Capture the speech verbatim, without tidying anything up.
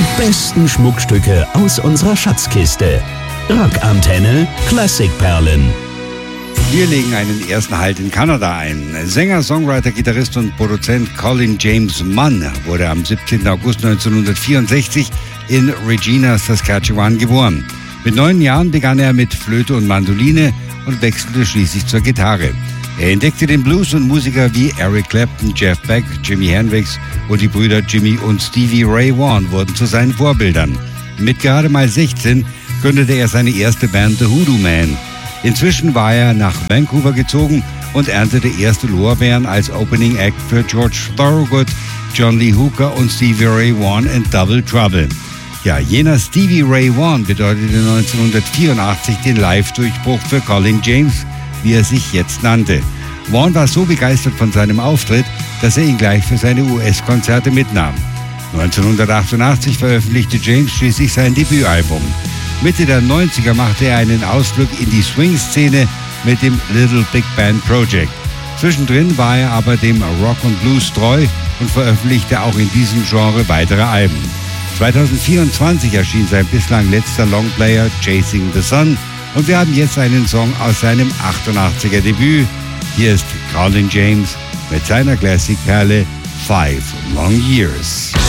besten Schmuckstücke aus unserer Schatzkiste. Rockantenne Klassikperlen. Wir legen einen ersten Halt in Kanada ein. Sänger, Songwriter, Gitarrist und Produzent Colin James Munn wurde am siebzehnten August neunzehnhundertvierundsechzig in Regina, Saskatchewan geboren. Mit neun Jahren begann er mit Flöte und Mandoline und wechselte schließlich zur Gitarre. Er entdeckte den Blues und Musiker wie Eric Clapton, Jeff Beck, Jimi Hendrix und die Brüder Jimmy und Stevie Ray Vaughan wurden zu seinen Vorbildern. Mit gerade mal sechzehn gründete er seine erste Band The Hoodoo Man. Inzwischen war er nach Vancouver gezogen und erntete erste Lorbeeren als Opening Act für George Thorogood, John Lee Hooker und Stevie Ray Vaughan and Double Trouble. Ja, jener Stevie Ray Vaughan bedeutete neunzehnhundertvierundachtzig den Live-Durchbruch für Colin James, wie er sich jetzt nannte. Vaughan war so begeistert von seinem Auftritt, dass er ihn gleich für seine U S-Konzerte mitnahm. neunzehnhundertachtundachtzig veröffentlichte James schließlich sein Debütalbum. Mitte der neunziger machte er einen Ausflug in die Swing-Szene mit dem Little Big Band Project. Zwischendrin war er aber dem Rock und Blues treu und veröffentlichte auch in diesem Genre weitere Alben. zweitausendvierundzwanzig erschien sein bislang letzter Longplayer Chasing the Sun und wir haben jetzt einen Song aus seinem achtundachtziger Debüt. Hier ist Colin James mit seiner Klassikperle Five Long Years.